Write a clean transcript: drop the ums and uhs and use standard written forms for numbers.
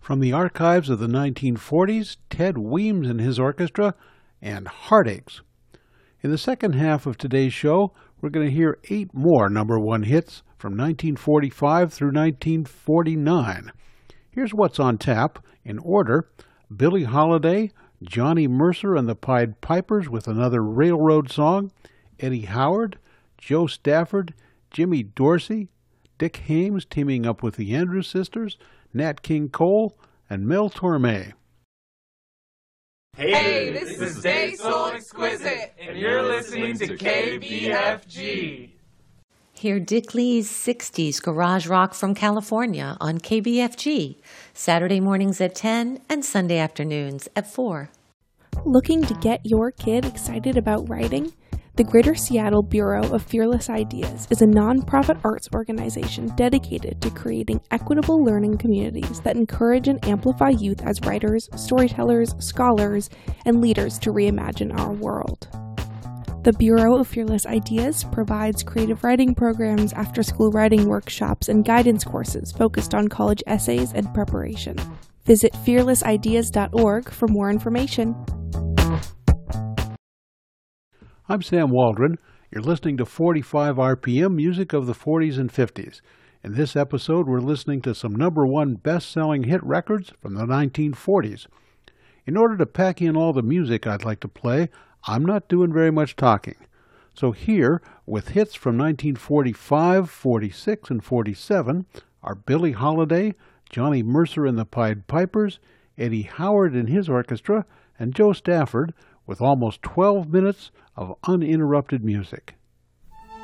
From the archives of the 1940s, Ted Weems and his orchestra, and Heartaches. In the second half of today's show, we're going to hear 8 more number one hits from 1945 through 1949. Here's what's on tap, in order: Billie Holiday, Johnny Mercer and the Pied Pipers with another railroad song, Eddie Howard, Joe Stafford, Jimmy Dorsey, Dick Haymes teaming up with the Andrews Sisters, Nat King Cole, and Mel Torme. Hey, this is Dave Soul Exquisite, and you're listening to KBFG. Hear Dick Lee's 60s Garage Rock from California on KBFG, Saturday mornings at 10 and Sunday afternoons at 4. Looking to get your kid excited about writing? The Greater Seattle Bureau of Fearless Ideas is a nonprofit arts organization dedicated to creating equitable learning communities that encourage and amplify youth as writers, storytellers, scholars, and leaders to reimagine our world. The Bureau of Fearless Ideas provides creative writing programs, after-school writing workshops, and guidance courses focused on college essays and preparation. Visit fearlessideas.org for more information. I'm Sam Waldron. You're listening to 45 RPM music of the 40s and 50s. In this episode, we're listening to some number one best-selling hit records from the 1940s. In order to pack in all the music I'd like to play, I'm not doing very much talking. So here, with hits from 1945, 46, and 47, are Billie Holiday, Johnny Mercer and the Pied Pipers, Eddie Howard and his orchestra, and Joe Stafford, with almost 12 minutes of uninterrupted music.